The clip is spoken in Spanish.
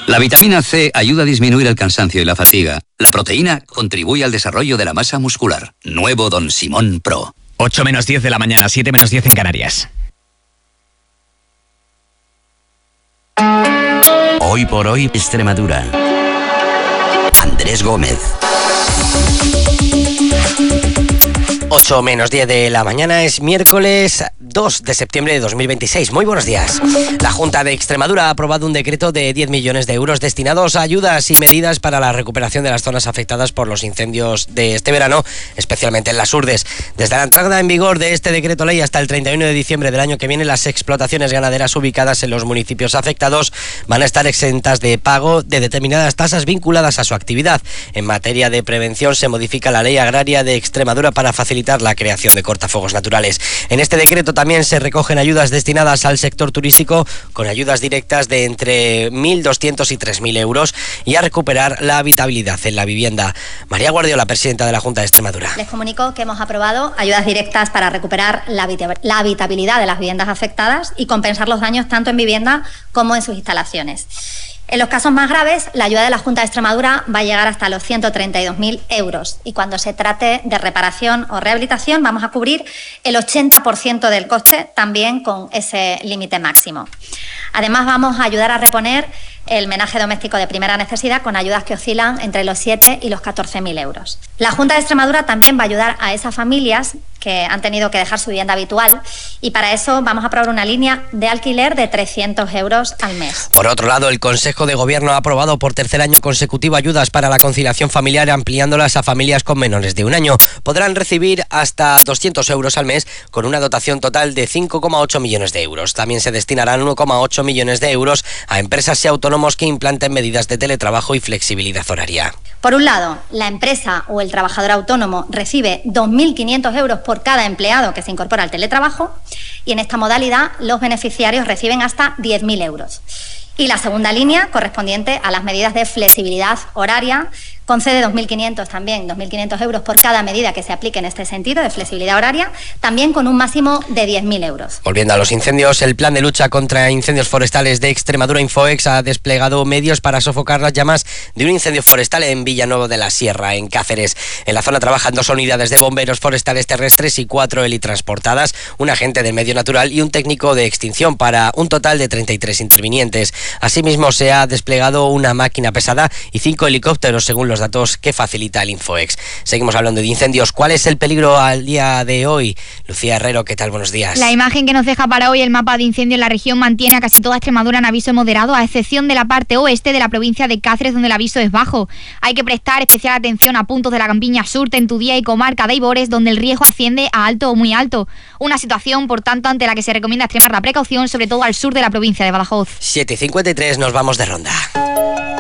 La vitamina C ayuda a disminuir el cansancio y la fatiga. La proteína contribuye al desarrollo de la masa muscular. Nuevo Don Simón Pro. 8 menos 10 de la mañana, 7 menos 10 en Canarias. Hoy por hoy, Extremadura. Andrés Gómez. 8 menos 10 de la mañana, es miércoles 2 de septiembre de 2026. Muy buenos días. La Junta de Extremadura ha aprobado un decreto de 10 millones de euros destinados a ayudas y medidas para la recuperación de las zonas afectadas por los incendios de este verano, especialmente en las Urdes. Desde la entrada en vigor de este decreto ley hasta el 31 de diciembre del año que viene, las explotaciones ganaderas ubicadas en los municipios afectados van a estar exentas de pago de determinadas tasas vinculadas a su actividad. En materia de prevención se modifica la Ley Agraria de Extremadura para facilitar la creación de cortafuegos naturales. En este decreto también se recogen ayudas destinadas al sector turístico, con ayudas directas de entre 1.200 y 3.000 euros, y a recuperar la habitabilidad en la vivienda. María Guardiola, presidenta de la Junta de Extremadura. Les comunico que hemos aprobado ayudas directas para recuperar la habitabilidad de las viviendas afectadas y compensar los daños tanto en vivienda como en sus instalaciones. En los casos más graves, la ayuda de la Junta de Extremadura va a llegar hasta los 132.000 euros, y cuando se trate de reparación o rehabilitación vamos a cubrir el 80% del coste, también con ese límite máximo. Además, vamos a ayudar a reponer el menaje doméstico de primera necesidad con ayudas que oscilan entre los 7 y los 14.000 euros. La Junta de Extremadura también va a ayudar a esas familias que han tenido que dejar su vivienda habitual, y para eso vamos a aprobar una línea de alquiler de 300 euros al mes. Por otro lado, el Consejo de Gobierno ha aprobado por tercer año consecutivo ayudas para la conciliación familiar, ampliándolas a familias con menores de un año. Podrán recibir hasta 200 euros al mes, con una dotación total de 5,8 millones de euros. También se destinarán 1,8 millones de euros a empresas y autónomos que implanten medidas de teletrabajo y flexibilidad horaria. Por un lado, la empresa o el trabajador autónomo recibe 2.500 euros por cada empleado que se incorpora al teletrabajo, y en esta modalidad los beneficiarios reciben hasta 10.000 euros. Y la segunda línea, correspondiente a las medidas de flexibilidad horaria, concede 2.500 también, 2.500 euros por cada medida que se aplique en este sentido de flexibilidad horaria, también con un máximo de 10.000 euros. Volviendo a los incendios, el Plan de Lucha contra Incendios Forestales de Extremadura, Infoex, ha desplegado medios para sofocar las llamas de un incendio forestal en Villanueva de la Sierra, en Cáceres. En la zona trabajan 2 unidades de bomberos forestales terrestres y 4 helitransportadas, un agente del medio natural y un técnico de extinción, para un total de 33 intervinientes. Asimismo, se ha desplegado una máquina pesada y 5 helicópteros, según los datos que facilita el Infoex. Seguimos hablando de incendios. ¿Cuál es el peligro al día de hoy? Lucía Herrero, ¿qué tal? Buenos días. La imagen que nos deja para hoy el mapa de incendios en la región mantiene a casi toda Extremadura en aviso moderado, a excepción de la parte oeste de la provincia de Cáceres, donde el aviso es bajo. Hay que prestar especial atención a puntos de la Campiña Sur, Tentudía y comarca de Aibores, donde el riesgo asciende a alto o muy alto. Una situación, por tanto, ante la que se recomienda extremar la precaución, sobre todo al sur de la provincia de Badajoz. 7:53, nos vamos de ronda.